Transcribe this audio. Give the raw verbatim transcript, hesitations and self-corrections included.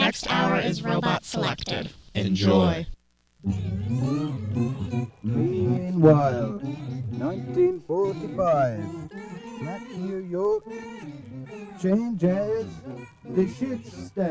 next hour is robot selected. Enjoy. Meanwhile, nineteen forty-five, Black New York changes the shit stand.